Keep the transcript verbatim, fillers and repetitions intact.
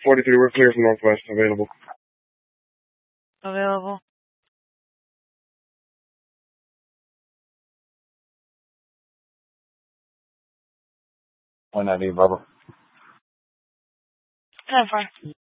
forty-three, we're clear from Northwest. Available. Available. one ninety, Bubba. ten four.